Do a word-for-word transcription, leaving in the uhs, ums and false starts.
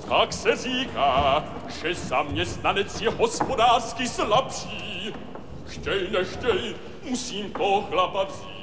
Tak se říká, že zaměstnanec je hospodářsky slabší. Chtěj, nechtěj, musím to chlapa vzít.